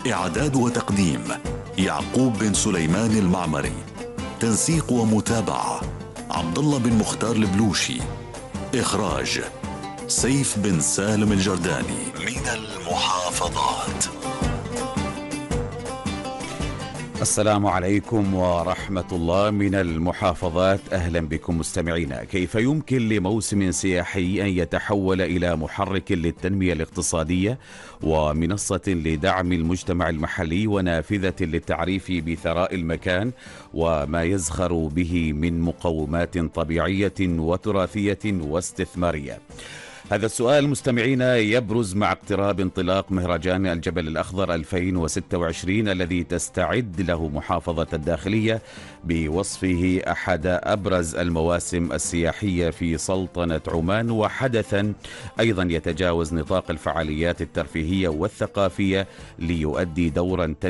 إعداد وتقديم يعقوب بن سليمان المعمري. تنسيق ومتابعة عبد الله بن مختار البلوشي. إخراج سيف بن سالم الجرداني. من المحافظات. السلام عليكم ورحمة الله. من المحافظات، أهلا بكم مستمعينا. كيف يمكن لموسم سياحي أن يتحول إلى محرك للتنمية الاقتصادية ومنصة لدعم المجتمع المحلي ونافذة للتعريف بثراء المكان وما يزخر به من مقومات طبيعية وتراثية واستثمارية؟ هذا السؤال مستمعينا يبرز مع اقتراب انطلاق مهرجان الجبل الأخضر 2026 الذي تستعد له محافظة الداخلية بوصفه أحد أبرز المواسم السياحية في سلطنة عمان، وحدثا أيضا يتجاوز نطاق الفعاليات الترفيهية والثقافية ليؤدي دورا